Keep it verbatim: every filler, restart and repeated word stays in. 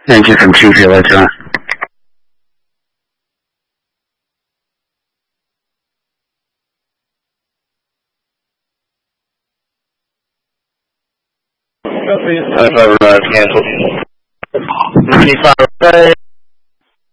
Thank you from Chief Electron. Copy. ninety-five arrived, cancel. ninety-five arrived.